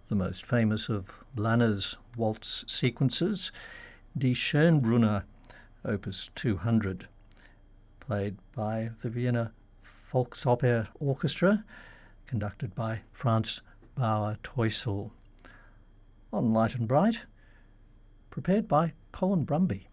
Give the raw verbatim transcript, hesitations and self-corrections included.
the most famous of Lanner's waltz sequences, Die Schönbrunner, opus two hundred, played by the Vienna Volksoper Orchestra, conducted by Franz Bauer-Teusel. On Light and Bright, prepared by Colin Brumby.